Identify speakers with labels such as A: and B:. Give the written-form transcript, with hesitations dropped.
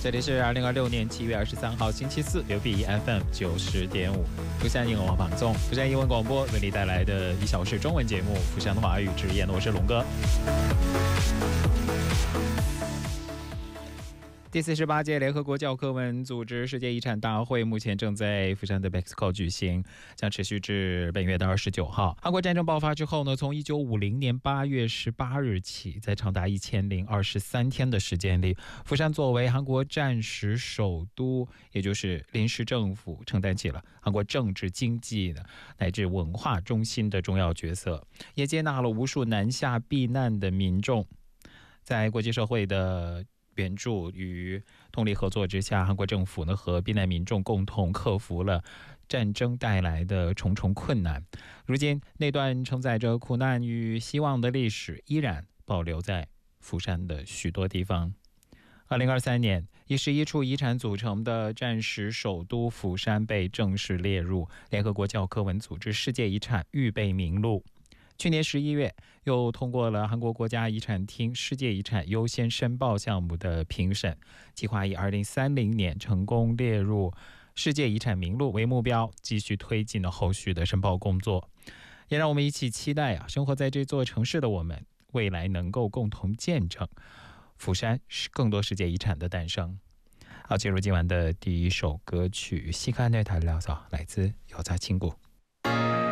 A: 这里是2026年7月23号星期四，由 BFM 90.5釜山英文방송釜山英文广播为你带来的1小时中文节目《釜山华语之夜》，我是龙哥。第48届联合国教科文组织世界遗产大会目前正在釜山的 Bexco 举行，将持续至本月的29号。韩国战争爆发之后呢，从1950年8月18日起，在长达1023天的时间里，釜山作为韩国战时首都，也就是临时政府，承担起了韩国政治、经济的乃至文化中心的重要角色，也接纳了无数南下避难的民众。在国际社会的援助与通力合作之下，韩国政府呢和避难民众共同克服了战争带来的重重困难。如今，那段承载着苦难与希望的历史依然保留在釜山的许多地方。2023年，以11处遗产组成的战时首都釜山被正式列入联合国教科文组织世界遗产预备名录。去年11月，又通过了韩国国家遗产厅世界遗产优先申报项目的评审，计划以2030年成功列入世界遗产名录为目标，继续推进了后续的申报工作。也让我们一起期待生活在这座城市的我们，未来能够共同见证釜山更多世界遗产的诞生。好，进入今晚的第一首歌曲《시간을 달려서》，来自有在青谷。